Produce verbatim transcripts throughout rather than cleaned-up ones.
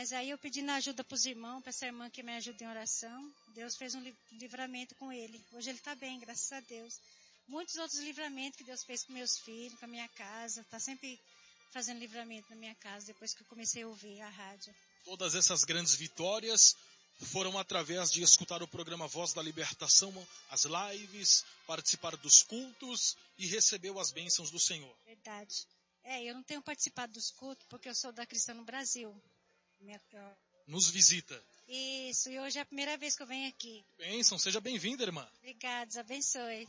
Mas aí eu pedindo ajuda para os irmãos, para essa irmã que me ajuda em oração. Deus fez um livramento com ele. Hoje ele está bem, graças a Deus. Muitos outros livramentos que Deus fez com meus filhos, com a minha casa. Está sempre fazendo livramento na minha casa, depois que eu comecei a ouvir a rádio. Todas essas grandes vitórias foram através de escutar o programa Voz da Libertação, as lives, participar dos cultos e recebeu as bênçãos do Senhor. Verdade. É, eu não tenho participado dos cultos porque eu sou da Cristã no Brasil. Minha... Nos visita. Isso, e hoje é a primeira vez que eu venho aqui. Bênção, seja bem-vinda, irmã. Obrigada, Deus abençoe.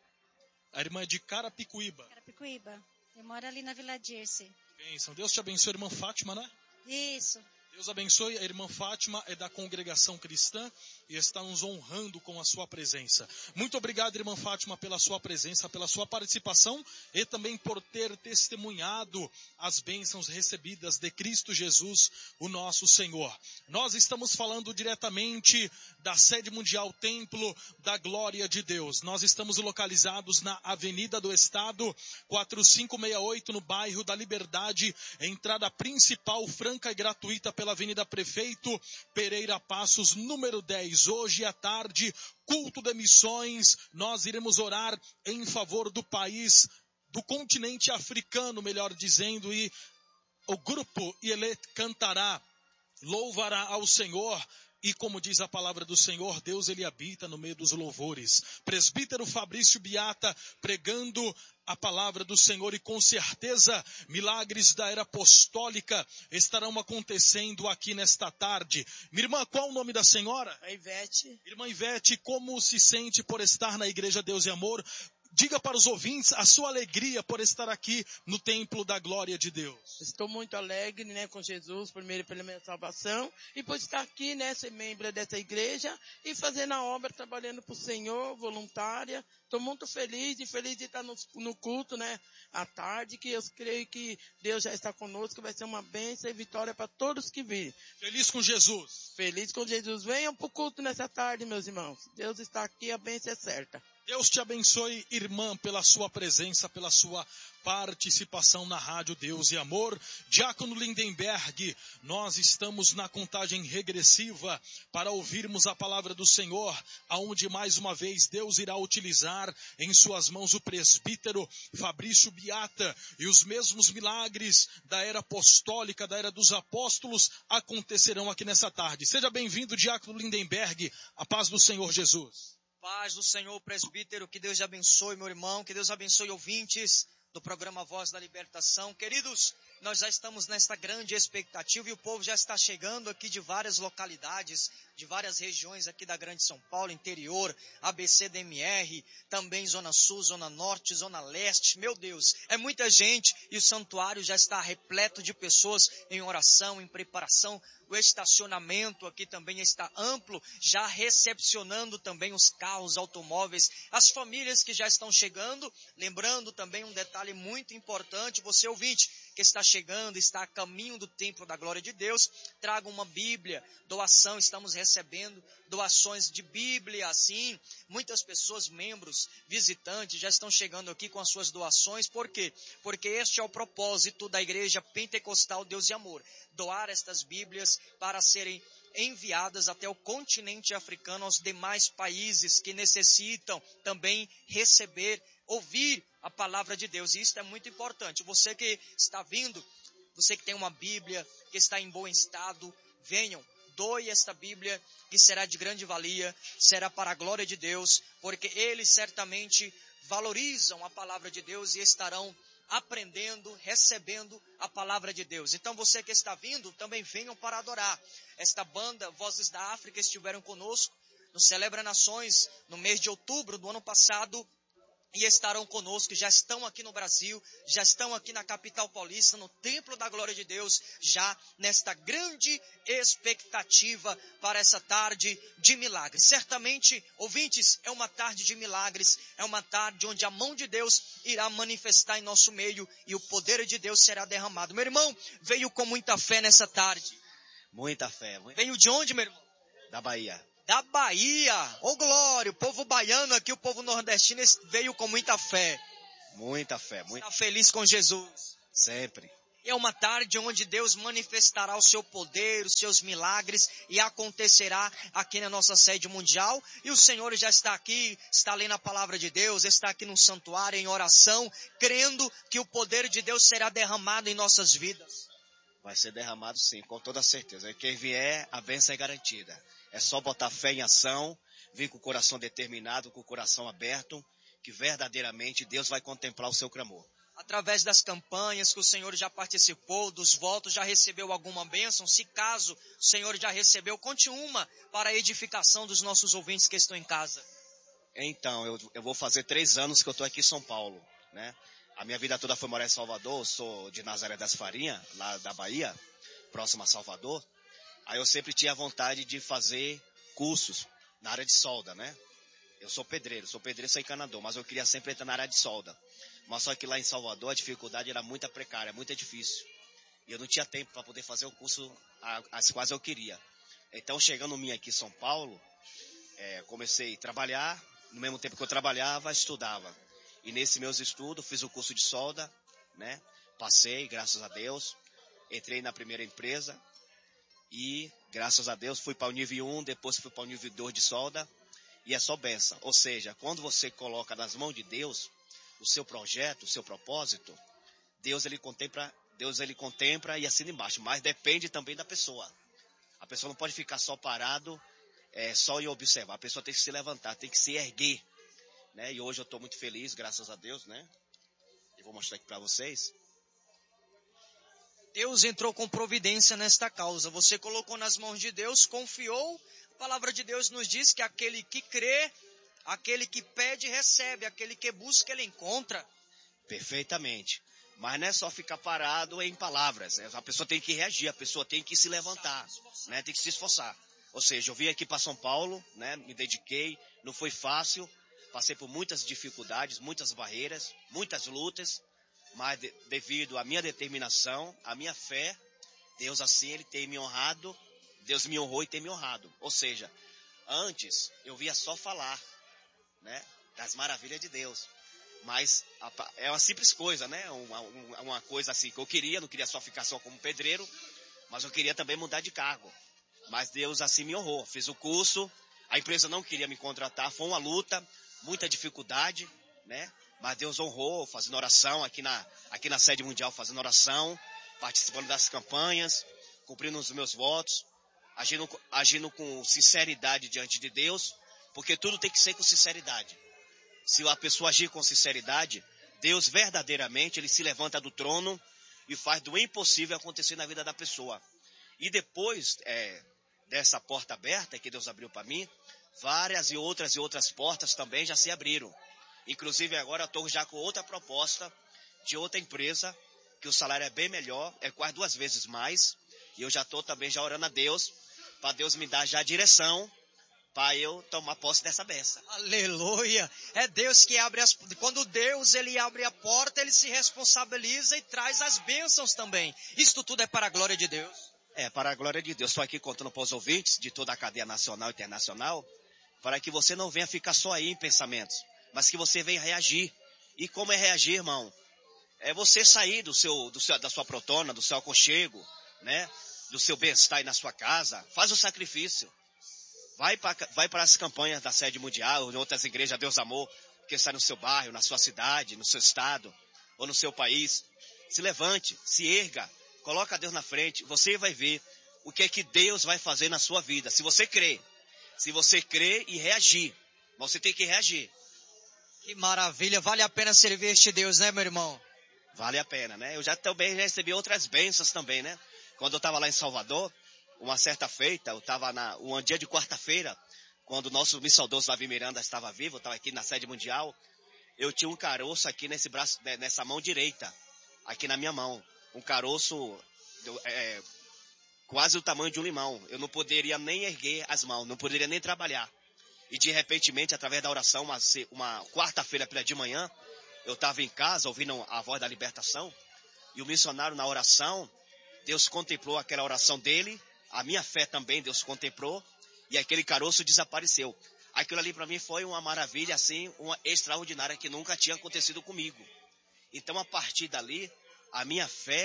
A irmã é de Carapicuíba. Carapicuíba. Eu moro ali na Vila Dirce. Bênção. Deus te abençoe, irmã Fátima, né? Isso. Deus abençoe. A irmã Fátima é da congregação cristã e está nos honrando com a sua presença. Muito obrigado, irmã Fátima, pela sua presença, pela sua participação e também por ter testemunhado as bênçãos recebidas de Cristo Jesus, o nosso Senhor. Nós estamos falando diretamente da sede mundial Templo da Glória de Deus. Nós estamos localizados na Avenida do Estado, quatro cinco seis oito, no bairro da Liberdade, entrada principal, franca e gratuita pela Avenida Prefeito Pereira Passos, número dez. Hoje à tarde, culto de missões, nós iremos orar em favor do país, do continente africano, melhor dizendo, e o grupo Ele cantará, louvará ao Senhor. E como diz a palavra do Senhor, Deus ele habita no meio dos louvores. Presbítero Fabrício Biata pregando a palavra do Senhor e com certeza milagres da era apostólica estarão acontecendo aqui nesta tarde. Minha irmã, qual o nome da senhora? A Ivete. Irmã Ivete, como se sente por estar na Igreja Deus e Amor? Diga para os ouvintes a sua alegria por estar aqui no Templo da Glória de Deus. Estou muito alegre, né, com Jesus, primeiro pela minha salvação, e por estar aqui, né, ser membro dessa igreja e fazendo a obra, trabalhando para o Senhor, voluntária. Estou muito feliz e feliz de estar no, no culto, né, à tarde, que eu creio que Deus já está conosco, vai ser uma bênção e vitória para todos que virem. Feliz com Jesus. Feliz com Jesus. Venham para o culto nessa tarde, meus irmãos. Deus está aqui, a bênção é certa. Deus te abençoe, irmã, pela sua presença, pela sua participação na Rádio Deus e Amor. Diácono Lindenberg, nós estamos na contagem regressiva para ouvirmos a palavra do Senhor, aonde mais uma vez Deus irá utilizar em suas mãos o presbítero Fabrício Biata, e os mesmos milagres da era apostólica, da era dos apóstolos, acontecerão aqui nessa tarde. Seja bem-vindo, Diácono Lindenberg, a paz do Senhor Jesus. Paz do Senhor, presbítero, que Deus abençoe, meu irmão, que Deus abençoe ouvintes do programa Voz da Libertação. Queridos, nós já estamos nesta grande expectativa e o povo já está chegando aqui de várias localidades, de várias regiões aqui da Grande São Paulo, interior, A B C D M R, também Zona Sul, Zona Norte, Zona Leste. Meu Deus, é muita gente e o santuário já está repleto de pessoas em oração, em preparação. O estacionamento aqui também está amplo, já recepcionando também os carros, automóveis, as famílias que já estão chegando. Lembrando também um detalhe muito importante, você ouvinte que está chegando, está a caminho do Templo da Glória de Deus, traga uma Bíblia, doação, estamos recebendo doações de Bíblia, assim, muitas pessoas, membros, visitantes, já estão chegando aqui com as suas doações. Por quê? Porque este é o propósito da Igreja Pentecostal Deus e Amor, doar estas Bíblias para serem enviadas até o continente africano, aos demais países que necessitam também receber, ouvir a palavra de Deus. E isso é muito importante. Você que está vindo, você que tem uma Bíblia, que está em bom estado, venham, doe esta Bíblia, que será de grande valia, será para a glória de Deus, porque eles certamente valorizam a palavra de Deus e estarão aprendendo, recebendo a palavra de Deus. Então você que está vindo, também venham para adorar. Esta banda, Vozes da África, estiveram conosco no Celebra Nações, no mês de outubro do ano passado, e estarão conosco, já estão aqui no Brasil, já estão aqui na capital paulista, no Templo da Glória de Deus, já nesta grande expectativa para essa tarde de milagres. Certamente, ouvintes, é uma tarde de milagres, é uma tarde onde a mão de Deus irá manifestar em nosso meio e o poder de Deus será derramado. Meu irmão, veio com muita fé nessa tarde. Muita fé. Muita... Veio de onde, meu irmão? Da Bahia. Da Bahia, ô glória, o povo baiano aqui, o povo nordestino veio com muita fé. Muita fé, muita. Está feliz com Jesus. Sempre. É uma tarde onde Deus manifestará o seu poder, os seus milagres e acontecerá aqui na nossa sede mundial. E o Senhor já está aqui, está lendo a palavra de Deus, está aqui no santuário em oração, crendo que o poder de Deus será derramado em nossas vidas. Vai ser derramado sim, com toda certeza. E quem vier, a bênção é garantida. É só botar fé em ação, vir com o coração determinado, com o coração aberto, que verdadeiramente Deus vai contemplar o seu clamor. Através das campanhas que o Senhor já participou, dos votos, já recebeu alguma bênção? Se caso o Senhor já recebeu, conte uma para a edificação dos nossos ouvintes que estão em casa. Então, eu, eu vou fazer três anos que eu estou aqui em São Paulo, né? A minha vida toda foi morar em Salvador, eu sou de Nazaré das Farinhas, lá da Bahia, próximo a Salvador. Aí eu sempre tinha vontade de fazer cursos na área de solda, né? Eu sou pedreiro, sou pedreiro sem encanador, mas eu queria sempre entrar na área de solda. Mas só que lá em Salvador a dificuldade era muito precária, muito difícil. E eu não tinha tempo para poder fazer o curso as quais eu queria. Então, chegando mim aqui em São Paulo, é, comecei a trabalhar, no mesmo tempo que eu trabalhava, estudava. E nesses meus estudos, fiz o curso de solda, né? Passei, graças a Deus. Entrei na primeira empresa e, graças a Deus, fui para o nível um, depois fui para o nível dois de solda. E é só bênção. Ou seja, quando você coloca nas mãos de Deus o seu projeto, o seu propósito, Deus ele contempla, Deus ele contempla e assina embaixo, mas depende também da pessoa. A pessoa não pode ficar só parado, é, só em observar. A pessoa tem que se levantar, tem que se erguer, né? E hoje eu estou muito feliz, graças a Deus, né? Eu vou mostrar aqui para vocês. Deus entrou com providência nesta causa. Você colocou nas mãos de Deus, confiou. A palavra de Deus nos diz que aquele que crê, aquele que pede, recebe. Aquele que busca, ele encontra. Perfeitamente. Mas não é só ficar parado em palavras. A pessoa tem que reagir, a pessoa tem que se levantar, né? Tem que se esforçar. Ou seja, eu vim aqui para São Paulo, né? Me dediquei, não foi fácil. Passei por muitas dificuldades, muitas barreiras, muitas lutas. Mas de, devido à minha determinação, à minha fé, Deus assim, ele tem me honrado. Deus me honrou e tem me honrado. Ou seja, antes eu via só falar, né? Das maravilhas de Deus. Mas é uma simples coisa, né? Uma, uma coisa assim que eu queria, não queria só ficar só como pedreiro, mas eu queria também mudar de cargo. Mas Deus assim me honrou. Fiz o curso, a empresa não queria me contratar, foi uma luta, muita dificuldade, né? Mas Deus honrou, fazendo oração aqui na, aqui na sede mundial, fazendo oração, participando das campanhas, cumprindo os meus votos, agindo, agindo com sinceridade diante de Deus, porque tudo tem que ser com sinceridade. Se a pessoa agir com sinceridade, Deus verdadeiramente, ele se levanta do trono e faz do impossível acontecer na vida da pessoa. E depois é, dessa porta aberta que Deus abriu para mim, várias e outras e outras portas também já se abriram. Inclusive agora eu estou já com outra proposta de outra empresa, que o salário é bem melhor, é quase duas vezes mais. E eu já estou também já orando a Deus, para Deus me dar já a direção, para eu tomar posse dessa bênção. Aleluia! É Deus que abre as... Quando Deus ele abre a porta, ele se responsabiliza e traz as bênçãos também. Isto tudo é para a glória de Deus. É, para a glória de Deus. Estou aqui contando para os ouvintes de toda a cadeia nacional e internacional, para que você não venha ficar só aí em pensamentos, mas que você venha reagir. E como é reagir, irmão? É você sair do seu, do seu, da sua protona, do seu aconchego, né? Do seu bem-estar aí na sua casa. Faz o sacrifício. Vai para vai para as campanhas da sede mundial, em outras igrejas, Deus Amor, que está no seu bairro, na sua cidade, no seu estado, ou no seu país. Se levante, se erga, coloca Deus na frente. Você vai ver o que é que Deus vai fazer na sua vida. Se você crer, se você crer e reagir, você tem que reagir. Que maravilha, vale a pena servir este Deus, né, meu irmão? Vale a pena, né? Eu já também recebi outras bênçãos também, né? Quando eu estava lá em Salvador, uma certa feita, eu estava na um dia de quarta-feira, quando o nosso saudoso Davi Miranda estava vivo, eu estava aqui na sede mundial, eu tinha um caroço aqui nesse braço, nessa mão direita, aqui na minha mão. Um caroço é, quase o tamanho de um limão. Eu não poderia nem erguer as mãos, não poderia nem trabalhar. E de repentemente, através da oração, uma, uma quarta-feira pela de manhã, eu estava em casa ouvindo a voz da libertação, e o missionário na oração, Deus contemplou aquela oração dele, a minha fé também Deus contemplou, e aquele caroço desapareceu. Aquilo ali para mim foi uma maravilha, assim, uma extraordinária que nunca tinha acontecido comigo. Então, a partir dali, a minha fé,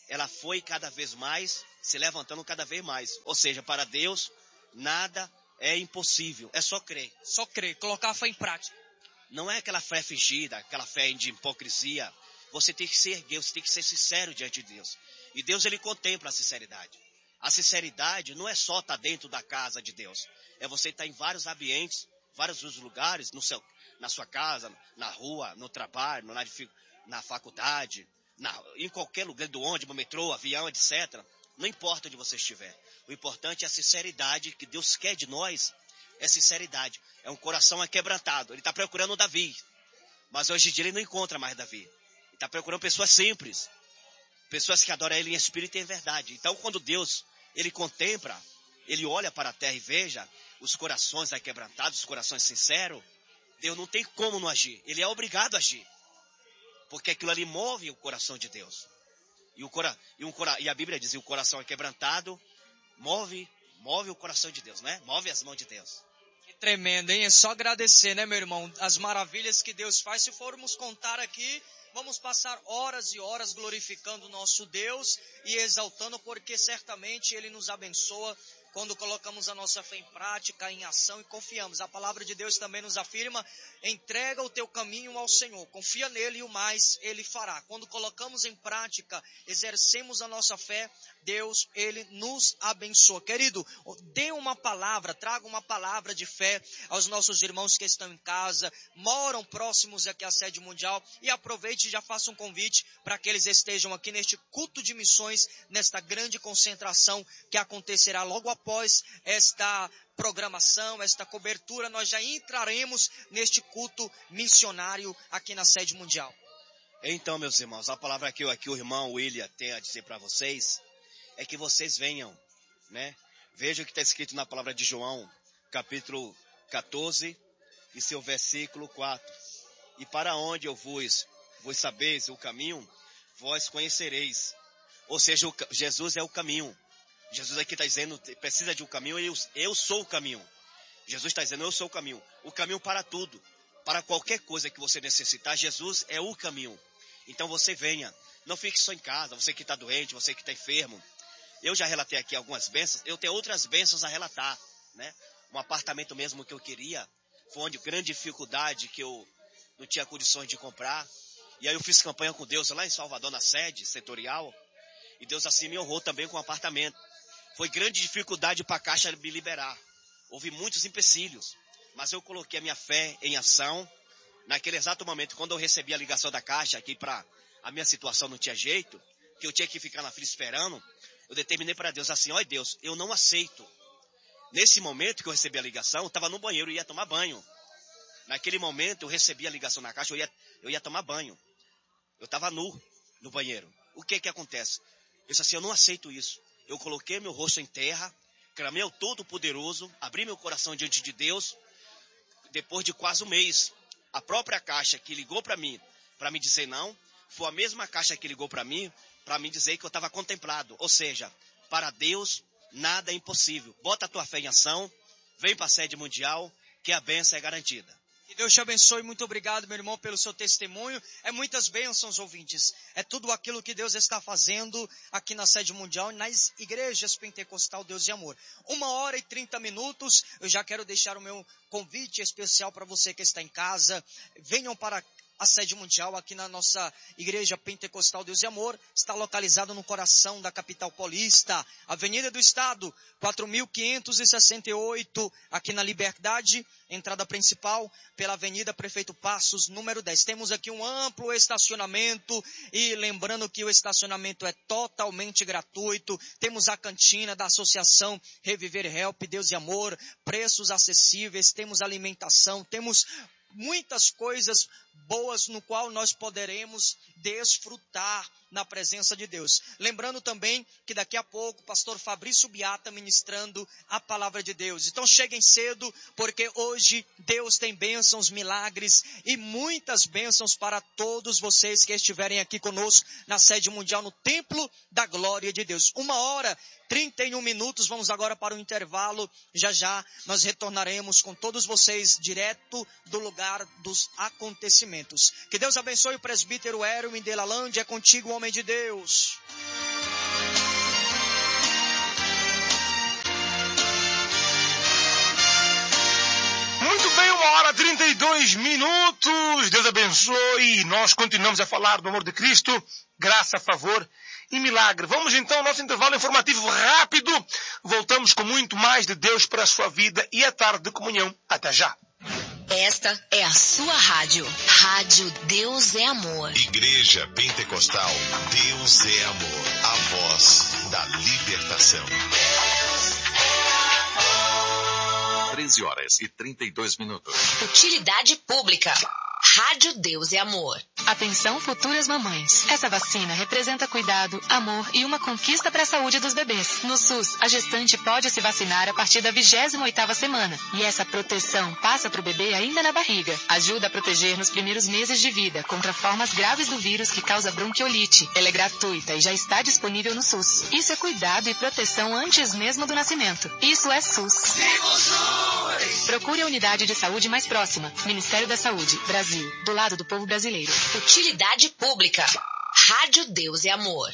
ela foi cada vez mais, se levantando cada vez mais. Ou seja, para Deus, nada é impossível, é só crer. Só crer, colocar a fé em prática. Não é aquela fé fingida, aquela fé de hipocrisia. Você tem que ser erguer, você tem que ser sincero diante de Deus. E Deus, ele contempla a sinceridade. A sinceridade não é só estar dentro da casa de Deus. É você estar em vários ambientes, vários lugares, no seu, na sua casa, na rua, no trabalho, na, na faculdade, na, em qualquer lugar, do ônibus, no metrô, avião, etcétera. Não importa onde você estiver. O importante é a sinceridade que Deus quer de nós. É sinceridade. É um coração aquebrantado. Ele está procurando Davi. Mas hoje em dia ele não encontra mais Davi. Ele está procurando pessoas simples. Pessoas que adoram ele em espírito e em verdade. Então quando Deus, ele contempla, ele olha para a terra e veja os corações aquebrantados, os corações sinceros, Deus não tem como não agir. Ele é obrigado a agir. Porque aquilo ali move o coração de Deus. E, o cora, e, um, e a Bíblia diz, e o coração aquebrantado move, move o coração de Deus, né? Move as mãos de Deus. Que tremendo, hein? É só agradecer, né, meu irmão? As maravilhas que Deus faz. Se formos contar aqui, vamos passar horas e horas glorificando o nosso Deus e exaltando, porque certamente Ele nos abençoa quando colocamos a nossa fé em prática, em ação e confiamos. A palavra de Deus também nos afirma, entrega o teu caminho ao Senhor, confia nele e o mais Ele fará. Quando colocamos em prática, exercemos a nossa fé, Deus, Ele nos abençoa. Querido, dê uma palavra, traga uma palavra de fé aos nossos irmãos que estão em casa, moram próximos aqui à sede mundial, e aproveite e já faça um convite para que eles estejam aqui neste culto de missões, nesta grande concentração que acontecerá logo após Após esta programação, esta cobertura, nós já entraremos neste culto missionário aqui na sede mundial. Então, meus irmãos, a palavra que, que o irmão William tem a dizer para vocês é que vocês venham, né? Veja o que está escrito na palavra de João, capítulo quatorze, e seu versículo quatro. E para onde eu vos, vos sabeis o caminho, vós conhecereis. Ou seja, o, Jesus é o caminho. Jesus aqui está dizendo, precisa de um caminho, eu, eu sou o caminho. Jesus está dizendo, eu sou o caminho. O caminho para tudo, para qualquer coisa que você necessitar, Jesus é o caminho. Então você venha, não fique só em casa, você que está doente, você que está enfermo. Eu já relatei aqui algumas bênçãos, eu tenho outras bênçãos a relatar, né? Um apartamento mesmo que eu queria, foi uma grande dificuldade que eu não tinha condições de comprar. E aí eu fiz campanha com Deus lá em Salvador, na sede setorial, e Deus assim me honrou também com um apartamento. Foi grande dificuldade para a Caixa me liberar. Houve muitos empecilhos. Mas eu coloquei a minha fé em ação. Naquele exato momento, quando eu recebi a ligação da Caixa, que para a minha situação não tinha jeito, que eu tinha que ficar na fila esperando, eu determinei para Deus assim, ó Deus, eu não aceito. Nesse momento que eu recebi a ligação, eu estava no banheiro e ia tomar banho. Naquele momento, eu recebi a ligação na Caixa, eu ia, eu ia tomar banho. Eu estava nu no banheiro. O que que acontece? Eu disse assim, eu não aceito isso. Eu coloquei meu rosto em terra, clamei ao Todo-Poderoso, abri meu coração diante de Deus. Depois de quase um mês, a própria Caixa que ligou para mim, para me dizer não, foi a mesma Caixa que ligou para mim, para me dizer que eu estava contemplado. Ou seja, para Deus, nada é impossível. Bota a tua fé em ação, vem para a sede mundial, que a bênção é garantida. Que Deus te abençoe, muito obrigado, meu irmão, pelo seu testemunho. É muitas bênçãos, ouvintes. É tudo aquilo que Deus está fazendo aqui na sede mundial, nas igrejas Pentecostal Deus e Amor. Uma hora e trinta minutos, eu já quero deixar o meu convite especial para você que está em casa. Venham para a sede mundial aqui na nossa igreja Pentecostal Deus e Amor. Está localizada no coração da capital paulista, Avenida do Estado, quatro mil quinhentos e sessenta e oito, aqui na Liberdade, entrada principal pela Avenida Prefeito Passos, número dez. Temos aqui um amplo estacionamento e lembrando que o estacionamento é totalmente gratuito. Temos a cantina da Associação Reviver Help Deus e Amor, preços acessíveis, temos alimentação, temos muitas coisas boas no qual nós poderemos desfrutar na presença de Deus. Lembrando também que daqui a pouco o pastor Fabrício Biata ministrando a palavra de Deus. Então cheguem cedo, porque hoje Deus tem bênçãos, milagres e muitas bênçãos para todos vocês que estiverem aqui conosco na sede mundial, no Templo da Glória de Deus. Uma hora, trinta e um minutos, vamos agora para o intervalo. Já já nós retornaremos com todos vocês direto do lugar dos acontecimentos. Que Deus abençoe o presbítero Erwin de Lalande, é contigo, homem de Deus. e dois minutos. Deus abençoe. Nós continuamos a falar do amor de Cristo, graça, favor e milagre. Vamos então ao nosso intervalo informativo rápido. Voltamos com muito mais de Deus para a sua vida e a tarde de comunhão. Até já. Esta é a sua rádio. Rádio Deus é Amor. Igreja Pentecostal Deus é Amor. A voz da libertação. treze horas e trinta e dois minutos. Utilidade pública. Rádio Deus é Amor. Atenção, futuras mamães. Essa vacina representa cuidado, amor e uma conquista para a saúde dos bebês. No SUS, a gestante pode se vacinar a partir da vigésima oitava semana. E essa proteção passa para o bebê ainda na barriga. Ajuda a proteger nos primeiros meses de vida contra formas graves do vírus que causa bronquiolite. Ela é gratuita e já está disponível no SUS. Isso é cuidado e proteção antes mesmo do nascimento. Isso é SUS. Procure a unidade de saúde mais próxima. Ministério da Saúde, Brasil. Do lado do povo brasileiro. Utilidade pública. Rádio Deus é Amor.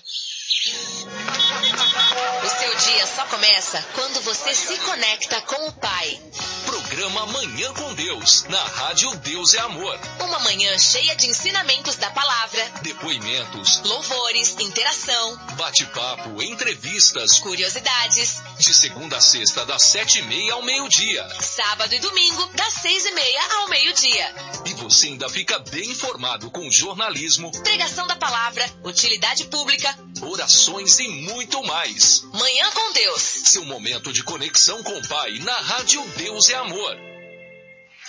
O seu dia só começa quando você se conecta com o Pai. Programa Manhã com Deus, na Rádio Deus é Amor. Uma manhã cheia de ensinamentos da palavra, depoimentos, louvores, interação, bate-papo, entrevistas, curiosidades. De segunda a sexta, das sete e meia ao meio-dia. Sábado e domingo, das seis e meia ao meio-dia. E você ainda fica bem informado com jornalismo, pregação da palavra, utilidade pública, orações e muito mais. Manhã com Deus. Seu momento de conexão com o Pai na Rádio Deus é Amor.